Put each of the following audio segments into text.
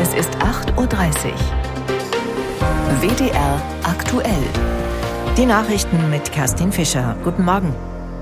Es ist 8:30 Uhr. WDR aktuell. Die Nachrichten mit Kerstin Fischer. Guten Morgen.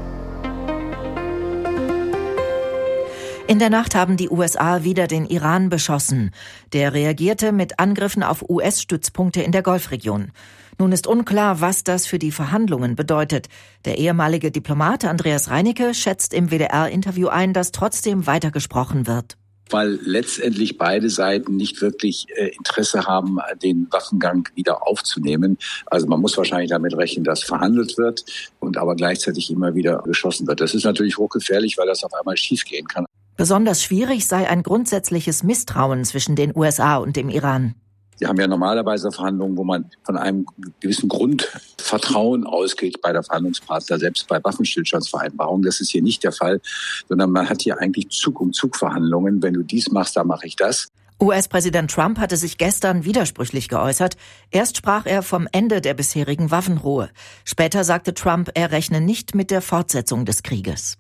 In der Nacht haben die USA wieder den Iran beschossen. Der reagierte mit Angriffen auf US-Stützpunkte in der Golfregion. Nun ist unklar, was das für die Verhandlungen bedeutet. Der ehemalige Diplomat Andreas Reinecke schätzt im WDR-Interview ein, dass trotzdem weitergesprochen wird. Weil letztendlich beide Seiten nicht wirklich Interesse haben, den Waffengang wieder aufzunehmen. Also man muss wahrscheinlich damit rechnen, dass verhandelt wird und aber gleichzeitig immer wieder geschossen wird. Das ist natürlich hochgefährlich, weil das auf einmal schiefgehen kann. Besonders schwierig sei ein grundsätzliches Misstrauen zwischen den USA und dem Iran. Wir haben ja normalerweise Verhandlungen, wo man von einem gewissen Grundvertrauen ausgeht bei der Verhandlungspartner, selbst bei Waffenstillstandsvereinbarungen. Das ist hier nicht der Fall, sondern man hat hier eigentlich Zug-um-Zug-Verhandlungen. Wenn du dies machst, dann mache ich das. US-Präsident Trump hatte sich gestern widersprüchlich geäußert. Erst sprach er vom Ende der bisherigen Waffenruhe. Später sagte Trump, er rechne nicht mit der Fortsetzung des Krieges.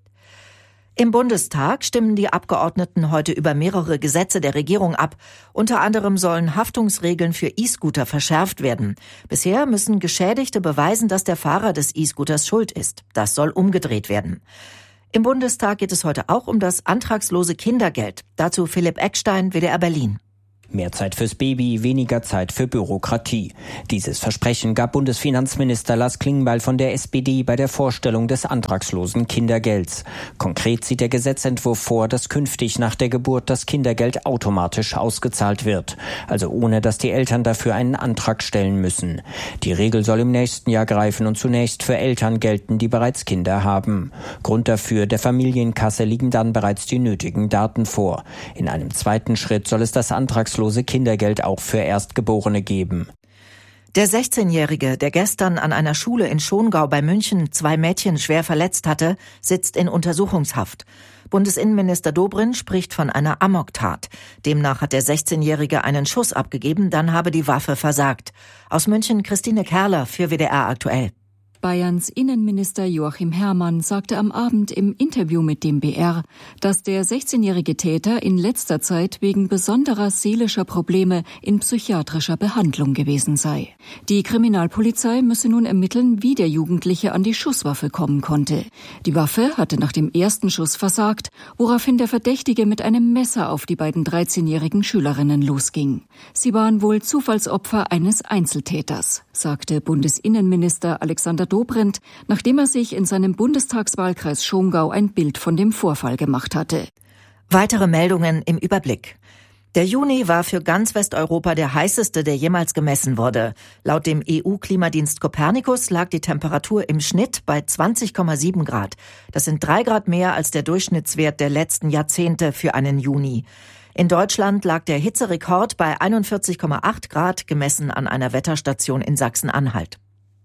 Im Bundestag stimmen die Abgeordneten heute über mehrere Gesetze der Regierung ab. Unter anderem sollen Haftungsregeln für E-Scooter verschärft werden. Bisher müssen Geschädigte beweisen, dass der Fahrer des E-Scooters schuld ist. Das soll umgedreht werden. Im Bundestag geht es heute auch um das antragslose Kindergeld. Dazu Philipp Eckstein, WDR Berlin. Mehr Zeit fürs Baby, weniger Zeit für Bürokratie. Dieses Versprechen gab Bundesfinanzminister Lars Klingbeil von der SPD bei der Vorstellung des antragslosen Kindergelds. Konkret sieht der Gesetzentwurf vor, dass künftig nach der Geburt das Kindergeld automatisch ausgezahlt wird. Also ohne, dass die Eltern dafür einen Antrag stellen müssen. Die Regel soll im nächsten Jahr greifen und zunächst für Eltern gelten, die bereits Kinder haben. Grund dafür, der Familienkasse liegen dann bereits die nötigen Daten vor. In einem zweiten Schritt soll es das antragslose Kindergeld auch für Erstgeborene geben. Der 16-Jährige, der gestern an einer Schule in Schongau bei München 2 Mädchen schwer verletzt hatte, sitzt in Untersuchungshaft. Bundesinnenminister Dobrindt spricht von einer Amoktat. Demnach hat der 16-Jährige einen Schuss abgegeben, dann habe die Waffe versagt. Aus München Christine Kerler für WDR aktuell. Bayerns Innenminister Joachim Herrmann sagte am Abend im Interview mit dem BR, dass der 16-jährige Täter in letzter Zeit wegen besonderer seelischer Probleme in psychiatrischer Behandlung gewesen sei. Die Kriminalpolizei müsse nun ermitteln, wie der Jugendliche an die Schusswaffe kommen konnte. Die Waffe hatte nach dem ersten Schuss versagt, woraufhin der Verdächtige mit einem Messer auf die beiden 13-jährigen Schülerinnen losging. Sie waren wohl Zufallsopfer eines Einzeltäters, sagte Bundesinnenminister Alexander Dobrindt, nachdem er sich in seinem Bundestagswahlkreis Schongau ein Bild von dem Vorfall gemacht hatte. Weitere Meldungen im Überblick. Der Juni war für ganz Westeuropa der heißeste, der jemals gemessen wurde. Laut dem EU-Klimadienst Copernicus lag die Temperatur im Schnitt bei 20,7 Grad. Das sind 3 Grad mehr als der Durchschnittswert der letzten Jahrzehnte für einen Juni. In Deutschland lag der Hitzerekord bei 41,8 Grad, gemessen an einer Wetterstation in Sachsen-Anhalt.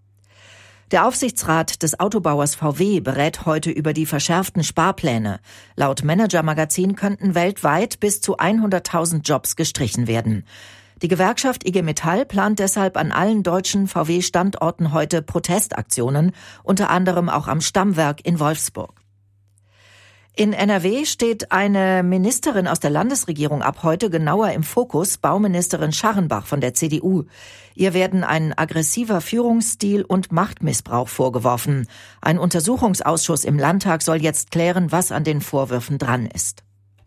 Der Aufsichtsrat des Autobauers VW berät heute über die verschärften Sparpläne. Laut Manager-Magazin könnten weltweit bis zu 100.000 Jobs gestrichen werden. Die Gewerkschaft IG Metall plant deshalb an allen deutschen VW-Standorten heute Protestaktionen, unter anderem auch am Stammwerk in Wolfsburg. In NRW steht eine Ministerin aus der Landesregierung ab heute genauer im Fokus, Bauministerin Scharrenbach von der CDU. Ihr werden ein aggressiver Führungsstil und Machtmissbrauch vorgeworfen. Ein Untersuchungsausschuss im Landtag soll jetzt klären, was an den Vorwürfen dran ist.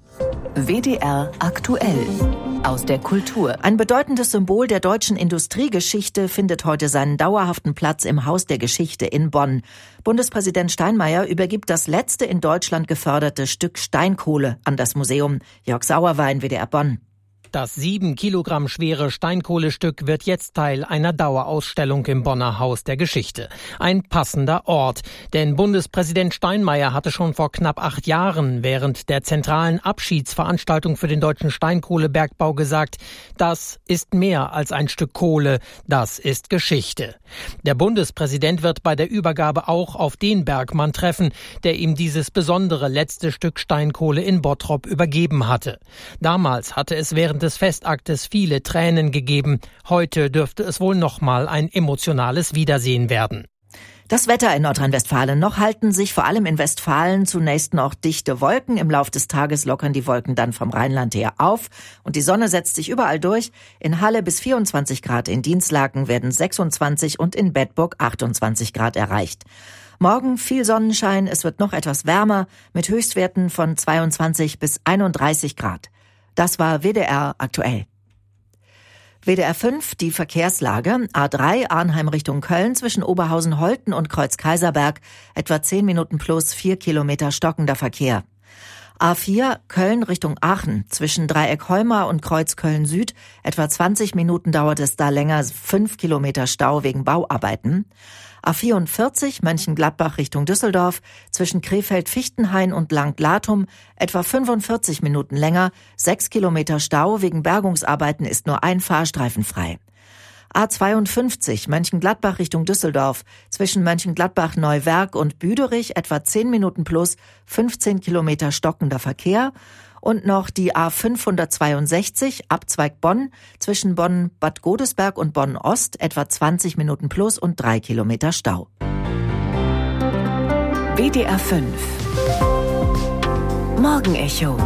WDR aktuell. Aus der Kultur. Ein bedeutendes Symbol der deutschen Industriegeschichte findet heute seinen dauerhaften Platz im Haus der Geschichte in Bonn. Bundespräsident Steinmeier übergibt das letzte in Deutschland geförderte Stück Steinkohle an das Museum. Jörg Sauerwein, WDR Bonn. Das 7 Kilogramm schwere Steinkohlestück wird jetzt Teil einer Dauerausstellung im Bonner Haus der Geschichte. Ein passender Ort, denn Bundespräsident Steinmeier hatte schon vor knapp 8 Jahren während der zentralen Abschiedsveranstaltung für den deutschen Steinkohlebergbau gesagt, das ist mehr als ein Stück Kohle, das ist Geschichte. Der Bundespräsident wird bei der Übergabe auch auf den Bergmann treffen, der ihm dieses besondere letzte Stück Steinkohle in Bottrop übergeben hatte. Damals hatte es während des Festaktes viele Tränen gegeben. Heute dürfte es wohl nochmal ein emotionales Wiedersehen werden. Das Wetter in Nordrhein-Westfalen. Noch halten sich vor allem in Westfalen zunächst noch dichte Wolken. Im Lauf des Tages lockern die Wolken dann vom Rheinland her auf und die Sonne setzt sich überall durch. In Halle bis 24 Grad, in Dinslaken werden 26 und in Bedburg 28 Grad erreicht. Morgen viel Sonnenschein, es wird noch etwas wärmer mit Höchstwerten von 22 bis 31 Grad. Das war WDR aktuell. WDR 5, die Verkehrslage. A3 Arnheim Richtung Köln zwischen Oberhausen-Holten und Kreuz-Kaiserberg. Etwa 10 Minuten plus 4 Kilometer stockender Verkehr. A4 Köln Richtung Aachen zwischen Dreieck Heumar und Kreuz Köln-Süd. Etwa 20 Minuten dauert es da länger, 5 Kilometer Stau wegen Bauarbeiten. A44 Mönchengladbach Richtung Düsseldorf zwischen Krefeld-Fichtenhain und Langt-Latum etwa 45 Minuten länger, 6 Kilometer Stau wegen Bergungsarbeiten ist nur ein Fahrstreifen frei. A52 Mönchengladbach Richtung Düsseldorf zwischen Mönchengladbach-Neuwerk und Büderich etwa 10 Minuten plus 15 Kilometer stockender Verkehr. Und noch die A562, Abzweig Bonn, zwischen Bonn-Bad Godesberg und Bonn-Ost, etwa 20 Minuten plus und 3 Kilometer Stau. WDR 5 Morgenecho.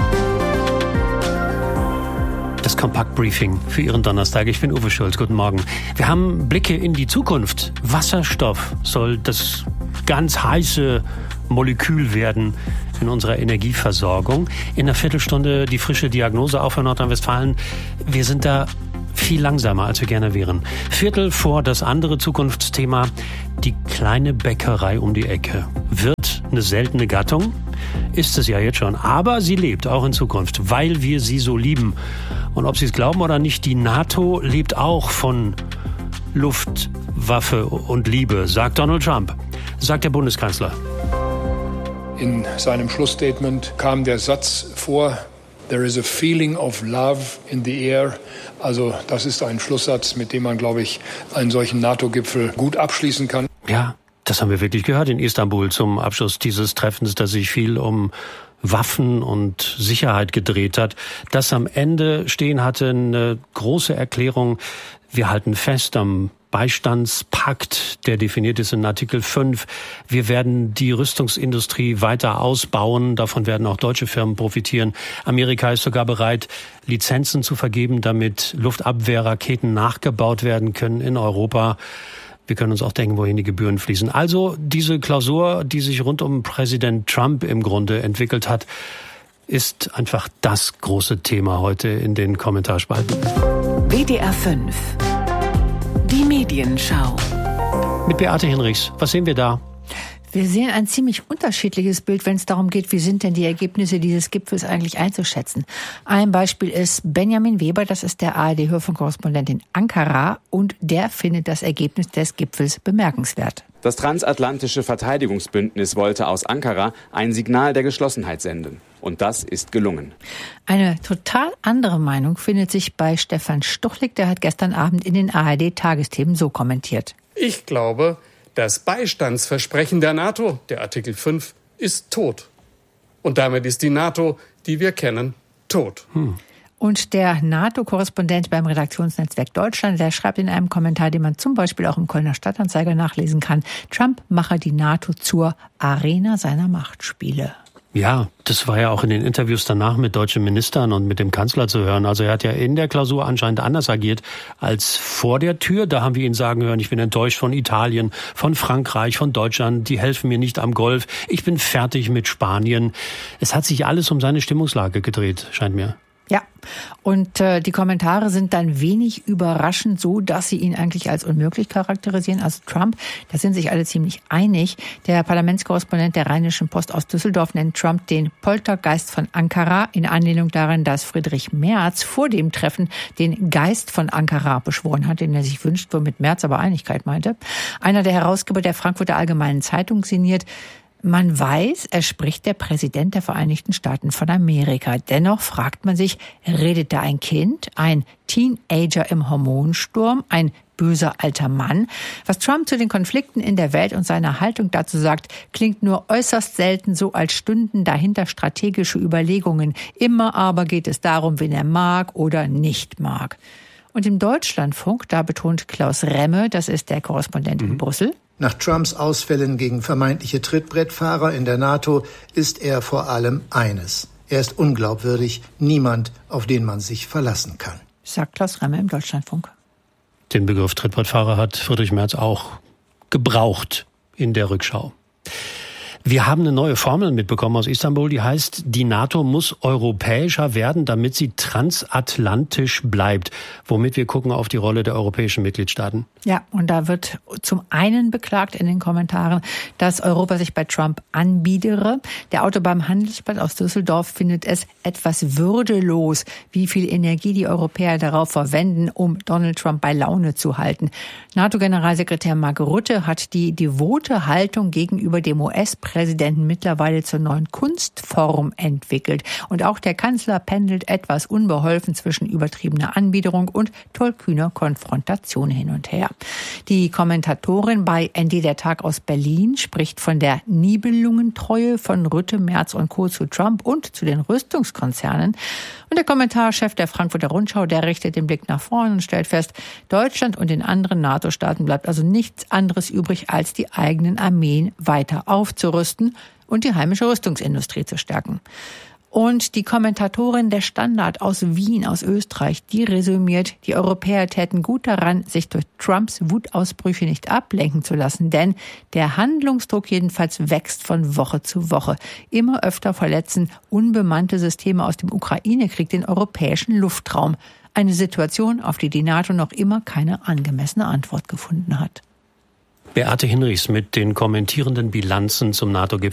Das Kompaktbriefing für Ihren Donnerstag. Ich bin Uwe Schulz. Guten Morgen. Wir haben Blicke in die Zukunft. Wasserstoff soll das ganz heiße Molekül werden in unserer Energieversorgung. In einer Viertelstunde die frische Diagnose auch für Nordrhein-Westfalen. Wir sind da viel langsamer, als wir gerne wären. Viertel vor das andere Zukunftsthema. Die kleine Bäckerei um die Ecke. Wird eine seltene Gattung? Ist es ja jetzt schon. Aber sie lebt auch in Zukunft, weil wir sie so lieben. Und ob Sie es glauben oder nicht, die NATO lebt auch von Luftwaffe und Liebe, sagt Donald Trump, sagt der Bundeskanzler. In seinem Schlussstatement kam der Satz vor, there is a feeling of love in the air. Also das ist ein Schlusssatz, mit dem man, glaube ich, einen solchen NATO-Gipfel gut abschließen kann. Ja, das haben wir wirklich gehört in Istanbul zum Abschluss dieses Treffens, dass sich viel um Waffen und Sicherheit gedreht hat. Das am Ende stehen hatte eine große Erklärung. Wir halten fest am Beistandspakt, der definiert ist in Artikel 5. Wir werden die Rüstungsindustrie weiter ausbauen. Davon werden auch deutsche Firmen profitieren. Amerika ist sogar bereit, Lizenzen zu vergeben, damit Luftabwehrraketen nachgebaut werden können in Europa. Wir können uns auch denken, wohin die Gebühren fließen. Also diese Klausur, die sich rund um Präsident Trump im Grunde entwickelt hat, ist einfach das große Thema heute in den Kommentarspalten. WDR 5 Die Medienschau. Mit Beate Hinrichs. Was sehen wir da? Wir sehen ein ziemlich unterschiedliches Bild, wenn es darum geht, wie sind denn die Ergebnisse dieses Gipfels eigentlich einzuschätzen. Ein Beispiel ist Benjamin Weber, das ist der ARD-Hörfunkkorrespondent in Ankara, und der findet das Ergebnis des Gipfels bemerkenswert. Das transatlantische Verteidigungsbündnis wollte aus Ankara ein Signal der Geschlossenheit senden. Und das ist gelungen. Eine total andere Meinung findet sich bei Stefan Stuchlik. Der hat gestern Abend in den ARD-Tagesthemen so kommentiert. Ich glaube, das Beistandsversprechen der NATO, der Artikel 5, ist tot. Und damit ist die NATO, die wir kennen, tot. Und der NATO-Korrespondent beim Redaktionsnetzwerk Deutschland, der schreibt in einem Kommentar, den man zum Beispiel auch im Kölner Stadtanzeiger nachlesen kann, Trump mache die NATO zur Arena seiner Machtspiele. Ja, das war ja auch in den Interviews danach mit deutschen Ministern und mit dem Kanzler zu hören. Also er hat ja in der Klausur anscheinend anders agiert als vor der Tür. Da haben wir ihn sagen hören, ich bin enttäuscht von Italien, von Frankreich, von Deutschland. Die helfen mir nicht am Golf. Ich bin fertig mit Spanien. Es hat sich alles um seine Stimmungslage gedreht, scheint mir. Ja, und die Kommentare sind dann wenig überraschend so, dass sie ihn eigentlich als unmöglich charakterisieren. Also Trump, da sind sich alle ziemlich einig. Der Parlamentskorrespondent der Rheinischen Post aus Düsseldorf nennt Trump den Poltergeist von Ankara, in Anlehnung daran, dass Friedrich Merz vor dem Treffen den Geist von Ankara beschworen hat, den er sich wünscht, womit Merz aber Einigkeit meinte. Einer der Herausgeber der Frankfurter Allgemeinen Zeitung sinniert: Man weiß, er spricht der Präsident der Vereinigten Staaten von Amerika. Dennoch fragt man sich, redet da ein Kind, ein Teenager im Hormonsturm, ein böser alter Mann? Was Trump zu den Konflikten in der Welt und seiner Haltung dazu sagt, klingt nur äußerst selten so, als stünden dahinter strategische Überlegungen. Immer aber geht es darum, wen er mag oder nicht mag. Und im Deutschlandfunk, da betont Klaus Remme, das ist der Korrespondent in Brüssel: Nach Trumps Ausfällen gegen vermeintliche Trittbrettfahrer in der NATO ist er vor allem eines: Er ist unglaubwürdig, niemand, auf den man sich verlassen kann. Sagt Klaus Remmer im Deutschlandfunk. Den Begriff Trittbrettfahrer hat Friedrich Merz auch gebraucht in der Rückschau. Wir haben eine neue Formel mitbekommen aus Istanbul, die heißt, die NATO muss europäischer werden, damit sie transatlantisch bleibt. Womit wir gucken auf die Rolle der europäischen Mitgliedstaaten. Ja, und da wird zum einen beklagt in den Kommentaren, dass Europa sich bei Trump anbiedere. Der Autor beim Handelsblatt aus Düsseldorf findet es etwas würdelos, wie viel Energie die Europäer darauf verwenden, um Donald Trump bei Laune zu halten. NATO-Generalsekretär Mark Rutte hat die devote Haltung gegenüber dem US-Präsidenten mittlerweile zur neuen Kunstform entwickelt. Und auch der Kanzler pendelt etwas unbeholfen zwischen übertriebener Anbiederung und tollkühner Konfrontation hin und her. Die Kommentatorin bei ND der Tag aus Berlin spricht von der Nibelungentreue von Rutte, Merz und Co. zu Trump und zu den Rüstungskonzernen. Und der Kommentarchef der Frankfurter Rundschau, der richtet den Blick nach vorne und stellt fest, Deutschland und den anderen NATO-Staaten bleibt also nichts anderes übrig, als die eigenen Armeen weiter aufzurüsten und die heimische Rüstungsindustrie zu stärken. Und die Kommentatorin der Standard aus Wien, aus Österreich, die resümiert, die Europäer täten gut daran, sich durch Trumps Wutausbrüche nicht ablenken zu lassen, denn der Handlungsdruck jedenfalls wächst von Woche zu Woche. Immer öfter verletzen unbemannte Systeme aus dem Ukraine-Krieg den europäischen Luftraum. Eine Situation, auf die die NATO noch immer keine angemessene Antwort gefunden hat. Beate Hinrichs mit den kommentierenden Bilanzen zum NATO-Gipfel.